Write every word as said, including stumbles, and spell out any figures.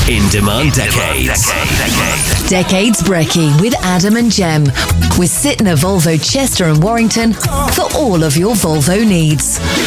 In Demand Decades. Decades Brekkie with Adam and Jem. We're sitting at Volvo Chester and Warrington for all of your Volvo needs.